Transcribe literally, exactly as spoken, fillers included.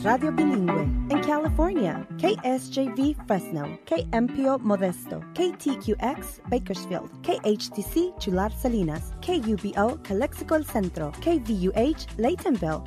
es radio bilingüe. En California, K S J V Fresno, K M P O Modesto, K T Q X Bakersfield, K H T C Chular Salinas, K U B O Calexico El Centro, K V U H Laytonville,